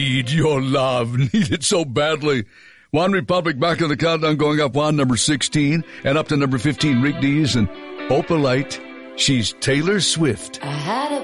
Need your love. Need it so badly. One Republic back in the countdown, going up one, number 16, and up to number 15, Rick Dees and Opalite. She's Taylor Swift. I had a